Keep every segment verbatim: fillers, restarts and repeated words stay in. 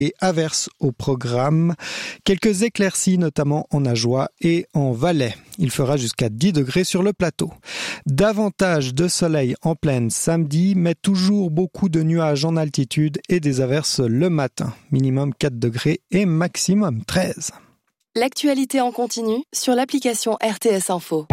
et averses au programme. Quelques éclaircies, notamment en Ajoie et en Valais. Il fera jusqu'à dix degrés sur le plateau. Davantage de soleil en plaine samedi, mais toujours beaucoup de nuages en altitude et des averses le matin. Minimum quatre degrés et maximum treize. L'actualité en continu sur l'application R T S Info.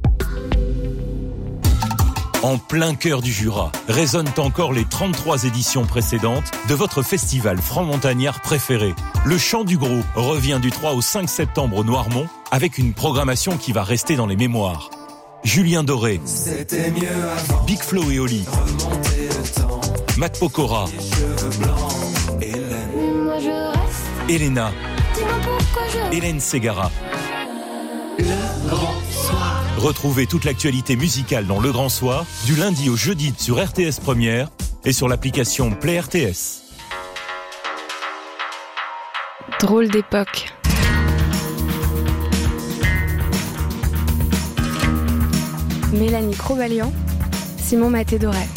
En plein cœur du Jura, résonnent encore les trente-trois éditions précédentes de votre festival franc-montagnard préféré. Le Chant du Gros revient du trois au cinq septembre au Noirmont avec une programmation qui va rester dans les mémoires. Julien Doré, C'était mieux avant. Big Flo et Oli, Remonter le temps. Matt Pokora, Les cheveux blancs. Hélène. Mais moi je reste. Elena, Dis-moi pourquoi je. Hélène Ségara. Le grand soir. Retrouvez toute l'actualité musicale dans Le Grand Soir, du lundi au jeudi sur R T S Première et sur l'application Play R T S. Drôle d'époque. Mélanie Crobalian, Simon Maté-Doré.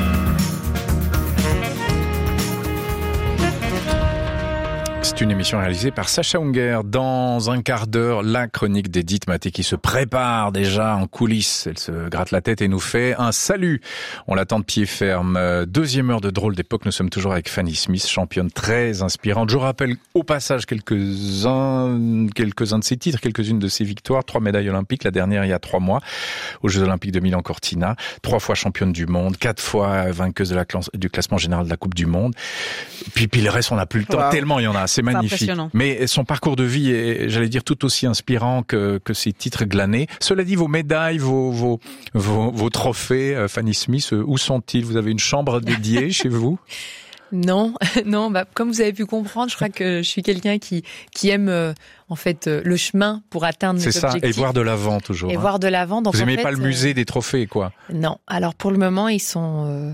C'est une émission réalisée par Sacha Unger. Dans un quart d'heure, la chronique d'Edith Maté qui se prépare déjà en coulisses. Elle se gratte la tête et nous fait un salut. On l'attend de pied ferme. Deuxième heure de Drôle d'époque. Nous sommes toujours avec Fanny Smith, championne très inspirante. Je rappelle au passage quelques-uns, quelques-uns de ses titres, quelques-unes de ses victoires. Trois médailles olympiques, la dernière il y a trois mois, aux Jeux Olympiques de Milan-Cortina. Trois fois championne du monde, quatre fois vainqueuse de la classe, du classement général de la Coupe du Monde. Puis, puis le reste, on n'a plus le temps. Wow. Tellement il y en a. C'est magnifique. Mais son parcours de vie est, j'allais dire, tout aussi inspirant que, que ses titres glanés. Cela dit, vos médailles, vos, vos, vos, vos trophées, Fanny Smith, où sont-ils? Vous avez une chambre dédiée chez vous? Non, non. Bah, comme vous avez pu comprendre, je crois que je suis quelqu'un qui qui aime euh, en fait euh, le chemin pour atteindre mes objectifs. C'est ça, et voir de l'avant toujours. Et hein. voir de l'avant. Donc vous n'aimez en fait, pas le musée euh, des trophées, quoi? Non. Alors pour le moment, ils sont. Euh...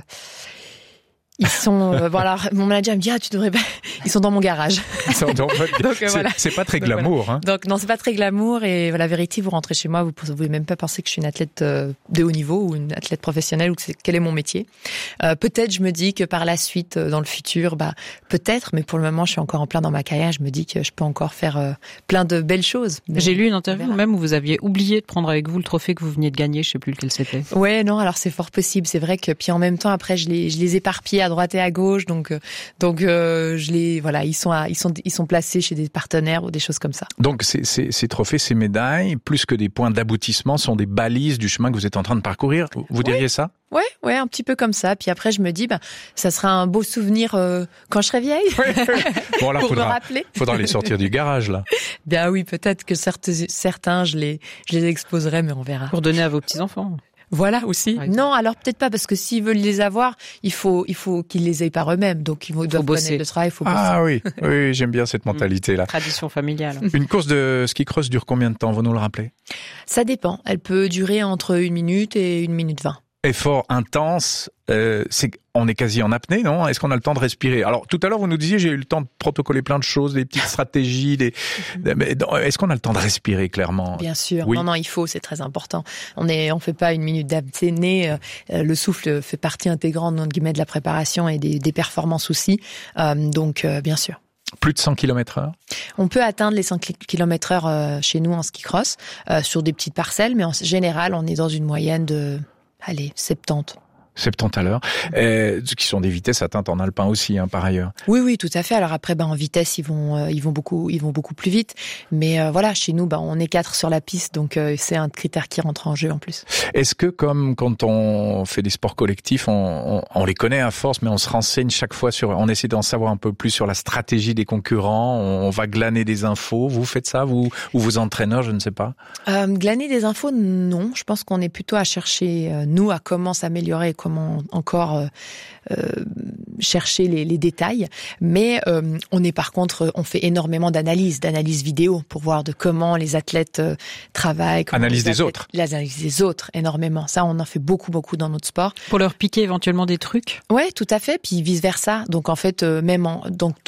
Ils sont, euh, voilà, mon manager me dit, ah, tu devrais pas, ils sont dans mon garage. Ils sont dans votre... Donc, euh, voilà. C'est pas très Donc, glamour, voilà. hein. Donc, non, c'est pas très glamour, et voilà, la vérité, vous rentrez chez moi, vous pouvez même pas penser que je suis une athlète euh, de haut niveau, ou une athlète professionnelle, ou que c'est, quel est mon métier. Euh, peut-être, je me dis que par la suite, euh, dans le futur, bah, peut-être, mais pour le moment, je suis encore en plein dans ma carrière, je me dis que je peux encore faire euh, plein de belles choses. Mais j'ai lu une interview même où vous aviez oublié de prendre avec vous le trophée que vous veniez de gagner, je sais plus lequel c'était. Ouais, non, alors c'est fort possible, c'est vrai que, puis en même temps, après, je les, je les éparpille à droite et à gauche. Donc, donc, euh, je les, voilà, ils sont, à, ils sont, ils sont placés chez des partenaires ou des choses comme ça. Donc, ces, ces, ces trophées, ces médailles, plus que des points d'aboutissement, sont des balises du chemin que vous êtes en train de parcourir. Vous diriez ouais. ça? Ouais, ouais, un petit peu comme ça. Puis après, je me dis, bah, ça sera un beau souvenir euh, quand je serai vieille. Bon, là, pour faudra, me rappeler. Faudra les sortir du garage, là. Bien oui, peut-être que certes, certains, je les, je les exposerai, mais on verra. Pour donner à vos petits enfants. Voilà aussi. Non, alors peut-être pas, parce que s'ils veulent les avoir, il faut, il faut qu'ils les aient par eux-mêmes. Donc ils doivent faut bosser. Connaître le travail, il faut bosser. Ah oui, oui, j'aime bien cette mentalité-là. Tradition familiale. Une course de ski cross dure combien de temps? Vous nous le rappelez? Ça dépend. Elle peut durer entre une minute et une minute vingt. Effort intense, euh, c'est, on est quasi en apnée, non? Est-ce qu'on a le temps de respirer? Alors, tout à l'heure, vous nous disiez, j'ai eu le temps de protocoler plein de choses, des petites stratégies, des, mais est-ce qu'on a le temps de respirer, clairement? Bien sûr. Oui. Non, non, il faut, c'est très important. On est, on fait pas une minute d'apnée, euh, le souffle fait partie intégrante, entre guillemets, de la préparation et des, des performances aussi. Euh, donc, euh, bien sûr. Plus de cent kilomètres heure? On peut atteindre les cent kilomètres heure euh, chez nous en ski cross, euh, sur des petites parcelles, mais en général, on est dans une moyenne de, allez, soixante-dix. soixante à l'heure, euh, qui sont des vitesses atteintes en alpin aussi, hein, par ailleurs. Oui, oui, tout à fait. Alors après, ben en vitesse, ils vont, euh, ils vont beaucoup, ils vont beaucoup plus vite. Mais euh, voilà, chez nous, ben on est quatre sur la piste, donc euh, c'est un critère qui rentre en jeu en plus. Est-ce que, comme quand on fait des sports collectifs, on, on, on les connaît à force, mais on se renseigne chaque fois sur, on essaie d'en savoir un peu plus sur la stratégie des concurrents, on, on va glaner des infos. Vous faites ça, vous ou vos entraîneurs, je ne sais pas. Euh, glaner des infos, non. Je pense qu'on est plutôt à chercher euh, nous à comment s'améliorer. Comment encore euh, euh, chercher les, les détails, mais euh, on est par contre, on fait énormément d'analyses, d'analyses vidéo pour voir de comment les athlètes euh, travaillent. Analyse des athlètes, autres. L'analyse des autres, énormément. Ça, on en fait beaucoup, beaucoup dans notre sport. Pour leur piquer éventuellement des trucs. Ouais, tout à fait. Puis vice versa. Donc en fait, euh, même en donc donc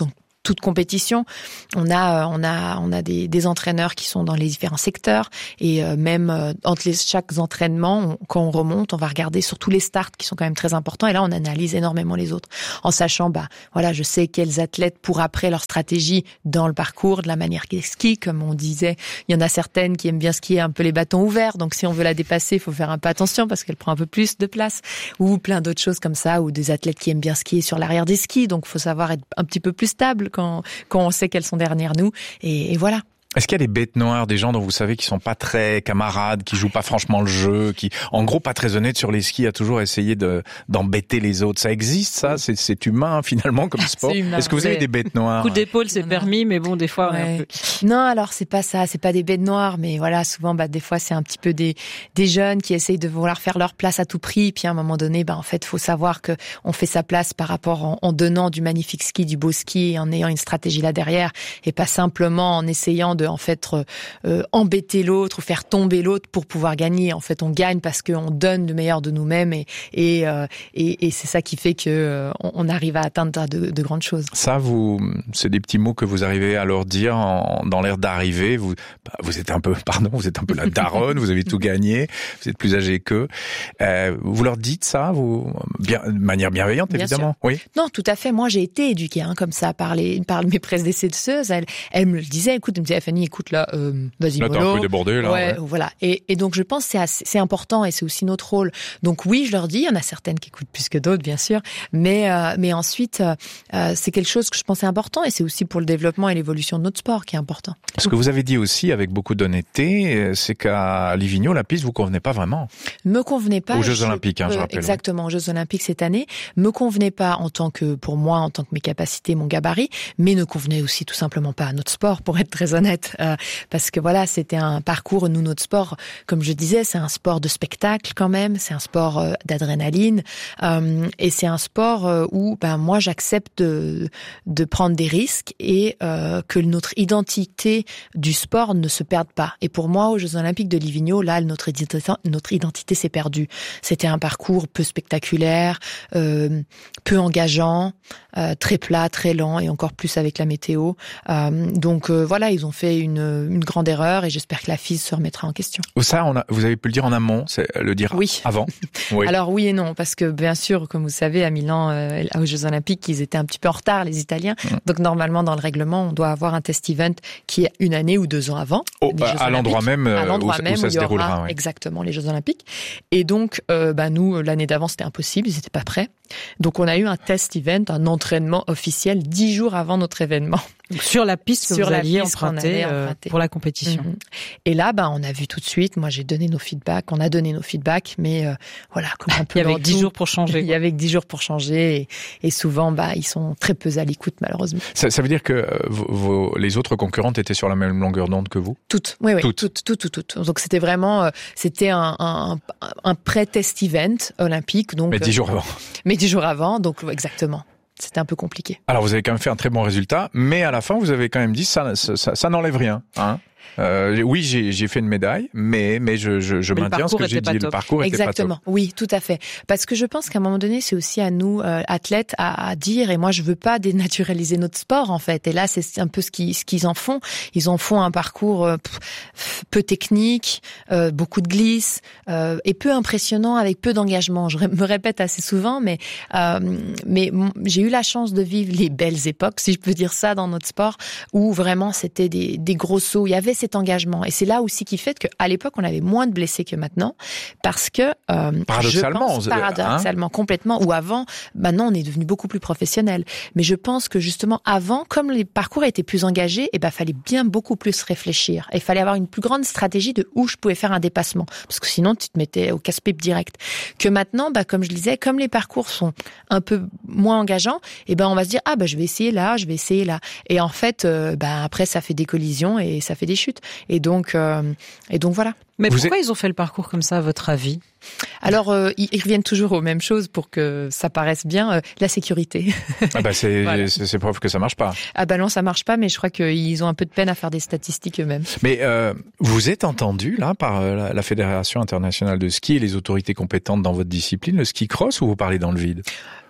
toute compétition. On a, on a, on a des, des entraîneurs qui sont dans les différents secteurs et euh, même euh, entre les, chaque entraînement, on, quand on remonte, on va regarder surtout les starts qui sont quand même très importants et là on analyse énormément les autres en sachant, bah voilà, je sais quels athlètes pour après leur stratégie dans le parcours, de la manière qu'ils skient, comme on disait, il y en a certaines qui aiment bien skier un peu les bâtons ouverts, donc si on veut la dépasser, il faut faire un peu attention parce qu'elle prend un peu plus de place, ou plein d'autres choses comme ça, ou des athlètes qui aiment bien skier sur l'arrière des skis, donc il faut savoir être un petit peu plus stable quand, quand on sait qu'elles sont derrière nous, et, et voilà. Est-ce qu'il y a des bêtes noires, des gens dont vous savez qui sont pas très camarades, qui jouent pas franchement le jeu, qui, en gros, pas très honnêtes sur les skis, à toujours essayer de d'embêter les autres? Ça existe, ça? C'est, c'est humain, finalement, comme sport. Humain, Est-ce que vous avez des bêtes noires? Coup d'épaule, c'est non, permis, mais bon, des fois, ouais. un peu. Non, alors c'est pas ça, c'est pas des bêtes noires, mais voilà, souvent, bah des fois, c'est un petit peu des des jeunes qui essayent de vouloir faire leur place à tout prix, puis à un moment donné, bah en fait, faut savoir que on fait sa place par rapport en, en donnant du magnifique ski, du beau ski, et en ayant une stratégie là derrière, et pas simplement en essayant de en fait Euh, embêter l'autre ou faire tomber l'autre pour pouvoir gagner. En fait, on gagne parce qu'on donne le meilleur de nous-mêmes et et euh, et, et c'est ça qui fait que euh, on arrive à atteindre de, de grandes choses. Ça, vous, c'est des petits mots que vous arrivez à leur dire en, dans l'air d'arriver. Vous, bah, vous êtes un peu, pardon, vous êtes un peu la daronne. Vous avez tout gagné. Vous êtes plus âgé qu'eux. Euh, vous leur dites ça, vous, bien, de manière bienveillante, Bien évidemment. sûr. Oui. Non, tout à fait. Moi, j'ai été éduquée hein, comme ça par les par mes prédécesseuses. Elles, elles me le disaient. Écoute, elles me disaient, Fanny, écoute là. Euh, Vas-y, là, t'es un peu débordé, là. Ouais, Ouais. voilà. Et, et donc, je pense que c'est, assez, c'est important et c'est aussi notre rôle. Donc, oui, je leur dis, il y en a certaines qui écoutent plus que d'autres, bien sûr. Mais, euh, mais ensuite, euh, c'est quelque chose que je pense est important et c'est aussi pour le développement et l'évolution de notre sport qui est important. Ce que vous avez dit aussi, avec beaucoup d'honnêteté, c'est qu'à Livigno, la piste vous convenait pas vraiment. Me convenait pas. Aux Jeux je, Olympiques, hein, je euh, rappelle. Exactement, aux Jeux Olympiques cette année. Me convenait pas en tant que, pour moi, en tant que mes capacités, mon gabarit, mais ne convenait aussi tout simplement pas à notre sport, pour être très honnête. Euh, parce que voilà, c'était un parcours, nous, notre sport, comme je disais, c'est un sport de spectacle quand même, c'est un sport euh, d'adrénaline, euh, et c'est un sport euh, où, ben, moi, j'accepte de, de prendre des risques et euh, que notre identité du sport ne se perde pas. Et pour moi, aux Jeux Olympiques de Livigno, là, notre identité, notre identité s'est perdue. C'était un parcours peu spectaculaire, euh, peu engageant, euh, très plat, très lent, et encore plus avec la météo. Euh, donc euh, voilà, ils ont fait une, une grande erreur, et j'espère que la F I S se remettra en question. Ça, on a, vous avez pu le dire en amont, c'est le dire oui. avant. Oui. Alors oui et non, parce que bien sûr, comme vous savez, à Milan, euh, aux Jeux Olympiques, ils étaient un petit peu en retard, les Italiens. Mmh. Donc normalement, dans le règlement, on doit avoir un test event qui est une année ou deux ans avant. Oh, bah, à l'endroit même, à l'endroit où, même où ça où se déroulera. Oui. Exactement, les Jeux Olympiques. Et donc, euh, bah, nous, l'année d'avant, c'était impossible, ils n'étaient pas prêts. Donc on a eu un test event, un entraînement officiel dix jours avant notre événement. Donc, sur la piste que sur vous la alliez piste emprunter, qu'on euh, pour la compétition. Mm-hmm. Et là, bah, on a vu tout de suite. Moi, j'ai donné nos feedbacks. On a donné nos feedbacks, mais euh, voilà, comme un peu. Il y avait dix jours pour changer. Il y avait dix jours pour changer, et, et souvent, bah, ils sont très peu à l'écoute, malheureusement. Ça, ça veut dire que euh, vos, vos, les autres concurrentes étaient sur la même longueur d'onde que vous? Toutes, oui, oui, toutes, toutes, toutes, toutes. toutes. Donc c'était vraiment, euh, c'était un, un, un pré-test event olympique. Donc. Mais dix jours avant. Mais dix jours avant, donc exactement. C'était un peu compliqué. Alors vous avez quand même fait un très bon résultat, mais à la fin vous avez quand même dit ça, ça, ça, ça n'enlève rien. Hein euh, oui, j'ai, j'ai fait une médaille, mais mais je, je, je mais maintiens ce que j'ai dit. Top. Le parcours était Exactement. pas top. Oui, tout à fait. Parce que je pense qu'à un moment donné, c'est aussi à nous euh, athlètes à, à dire. Et moi, je veux pas dénaturaliser notre sport en fait. Et là, c'est un peu ce qu'ils ce qu'ils en font. Ils en font un parcours euh, peu technique, euh, beaucoup de glisse euh, et peu impressionnant, avec peu d'engagement. Je me répète assez souvent, mais euh, mais j'ai eu la chance de vivre les belles époques, si je peux dire ça, dans notre sport, où vraiment c'était des des gros sauts. Il y avait cet engagement, et c'est là aussi qui fait qu'à l'époque on avait moins de blessés que maintenant, parce que euh, paradoxalement, je pense, paradoxalement hein complètement, ou avant, maintenant on est devenu beaucoup plus professionnel. Mais je pense que justement avant, comme les parcours étaient plus engagés, et ben fallait bien beaucoup plus réfléchir, et fallait avoir une plus grande stratégie de où je pouvais faire un dépassement, parce que sinon tu te mettais au casse-pipe direct. Que maintenant, bah comme je disais, comme les parcours sont un peu moins engageants, et ben on va se dire ah bah je vais essayer là, je vais essayer là, et en fait, euh, bah après ça fait des collisions et ça fait des chutes. Et donc, euh, et donc voilà. Mais Vous pourquoi êtes... ils ont fait le parcours comme ça, à votre avis? Alors, euh, ils reviennent toujours aux mêmes choses pour que ça paraisse bien. Euh, la sécurité. Ah bah c'est, voilà. c'est, c'est preuve que ça marche pas. Ah bah non, ça marche pas, mais je crois qu'ils ont un peu de peine à faire des statistiques eux-mêmes. Mais euh, vous êtes entendu là par la, la Fédération internationale de ski et les autorités compétentes dans votre discipline, le ski cross, ou vous parlez dans le vide?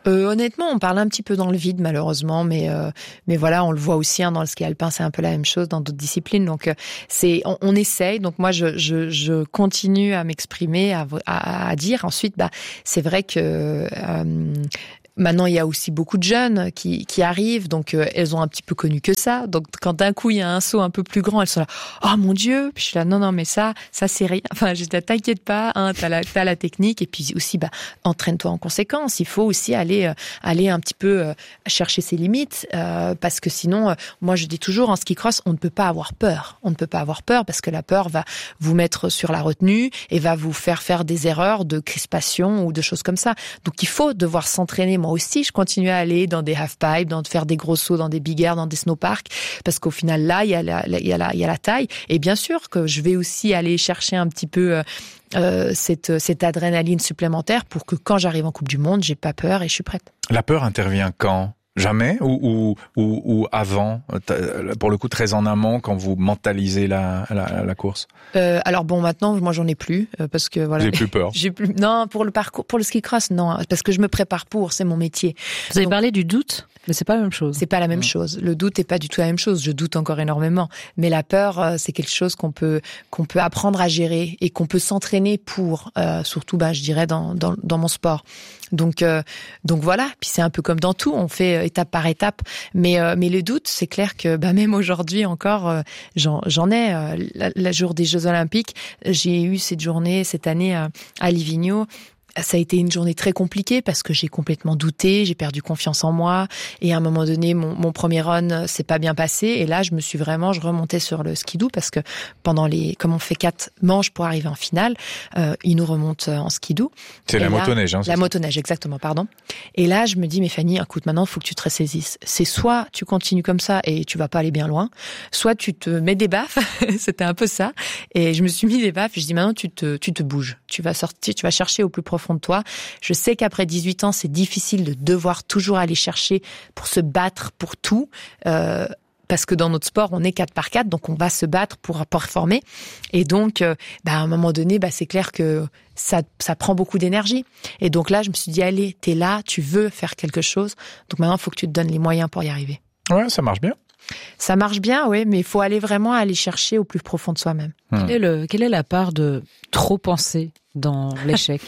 Euh, honnêtement, on parle un petit peu dans le vide, malheureusement, mais euh, mais voilà, on le voit aussi hein, dans le ski alpin, c'est un peu la même chose dans d'autres disciplines. Donc euh, c'est, on, on essaye. Donc moi, je je, je continue à m'exprimer, à, à, à dire. Ensuite, bah c'est vrai que euh, maintenant, il y a aussi beaucoup de jeunes qui, qui arrivent, donc euh, elles ont un petit peu connu que ça. Donc, quand d'un coup, il y a un saut un peu plus grand, elles sont là, « Oh mon Dieu !» Puis je suis là, « Non, non, mais ça, ça c'est rien. » Enfin, je dis, « T'inquiète pas, hein, t'as la, t'as la technique. » Et puis aussi, bah, entraîne-toi en conséquence. Il faut aussi aller, euh, aller un petit peu euh, chercher ses limites, euh, parce que sinon, euh, moi, je dis toujours, en ski cross, on ne peut pas avoir peur. On ne peut pas avoir peur parce que la peur va vous mettre sur la retenue et va vous faire faire des erreurs de crispation ou de choses comme ça. Donc, il faut devoir s'entraîner. Moi aussi, je continue à aller dans des half-pipes, dans faire des gros sauts dans des big air, dans des snowparks, parce qu'au final, là, il y a la, il y a la, il y a la taille. Et bien sûr que je vais aussi aller chercher un petit peu euh, cette, cette adrénaline supplémentaire pour que quand j'arrive en Coupe du Monde, j'ai pas peur et je suis prête. La peur intervient quand ? Jamais ou, ou, ou, ou avant, pour le coup très en amont quand vous mentalisez la, la, la course. Euh, alors bon, maintenant moi j'en ai plus euh, parce que voilà. J'ai plus peur. J'ai plus. Non, pour le parcours, pour le ski cross, non, parce que je me prépare pour, c'est mon métier. Vous avez Donc, parlé du doute, mais c'est pas la même chose. C'est pas la même mmh. chose. Le doute est pas du tout la même chose. Je doute encore énormément, mais la peur, euh, c'est quelque chose qu'on peut qu'on peut apprendre à gérer et qu'on peut s'entraîner pour. Euh, surtout, bah, je dirais dans dans, dans mon sport. Donc euh, donc voilà. Puis c'est un peu comme dans tout, on fait euh, étape par étape. Mais euh, mais le doute, c'est clair que bah même aujourd'hui encore, euh, j'en j'en ai. Euh, la, la jour des Jeux Olympiques, j'ai eu cette journée cette année à, à Livigno. Ça a été une journée très compliquée parce que j'ai complètement douté, j'ai perdu confiance en moi et à un moment donné, mon, mon premier run s'est pas bien passé et là, je me suis vraiment, je remontais sur le skidoo parce que pendant les, comme on fait quatre manches pour arriver en finale, euh, il nous remonte en skidoo. C'est et la là, motoneige, hein. La motoneige, exactement, pardon. Et là, je me dis, mais Fanny, écoute, maintenant, il faut que tu te ressaisisses. C'est soit tu continues comme ça et tu vas pas aller bien loin, soit tu te mets des baffes. C'était un peu ça. Et je me suis mis des baffes et je dis, maintenant, tu te, tu te bouges. Tu vas sortir, tu vas chercher au plus profond de toi. Je sais qu'après dix-huit ans, c'est difficile de devoir toujours aller chercher pour se battre pour tout, euh, parce que dans notre sport, on est quatre par quatre, donc on va se battre pour performer. Et donc, euh, bah, à un moment donné, bah, c'est clair que ça, ça prend beaucoup d'énergie. Et donc là, je me suis dit, allez, t'es là, tu veux faire quelque chose. Donc maintenant, il faut que tu te donnes les moyens pour y arriver. Ouais, ça marche bien. Ça marche bien, oui, mais il faut aller vraiment aller chercher au plus profond de soi-même. Hum. Quelle est le, quelle est la part de trop penser dans l'échec?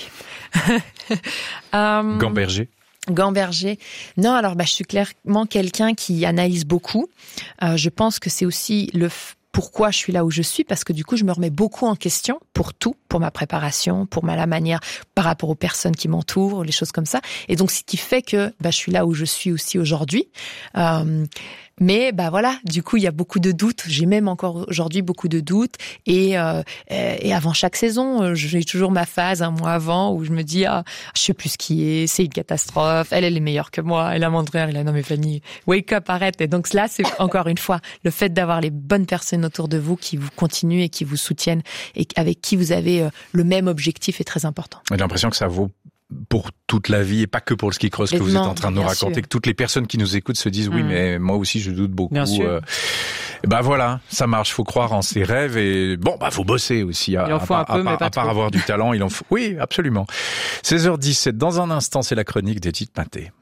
euh, Gamberger. Gamberger. Non, alors bah, je suis clairement quelqu'un qui analyse beaucoup. Euh, je pense que c'est aussi le f- pourquoi je suis là où je suis, parce que du coup, je me remets beaucoup en question pour tout, pour ma préparation, pour ma, la manière par rapport aux personnes qui m'entourent, les choses comme ça. Et donc, ce qui fait que bah, je suis là où je suis aussi aujourd'hui. Euh, Mais bah voilà, du coup il y a beaucoup de doutes. J'ai même encore aujourd'hui beaucoup de doutes. Et euh, et avant chaque saison, j'ai toujours ma phase un mois avant où je me dis ah je sais plus skier, c'est une catastrophe. Elle elle est meilleure que moi. Elle a mon frère, il a non mais Fanny, wake up, arrête. Et donc là c'est encore une fois le fait d'avoir les bonnes personnes autour de vous qui vous continuent et qui vous soutiennent et avec qui vous avez le même objectif est très important. J'ai l'impression que ça vaut pour toute la vie et pas que pour le ski cross que vous êtes en train de nous raconter, sûr. Que toutes les personnes qui nous écoutent se disent oui, mmh. mais moi aussi je doute beaucoup. Bien sûr. Euh, et ben voilà, ça marche. Faut croire en ses rêves et bon bah faut bosser aussi. À, il en faut à, un peu, à, mais à, pas à part trop. avoir du talent, il en faut. Oui, absolument. seize heures dix-sept. Dans un instant, c'est la chronique d'Edith Maté.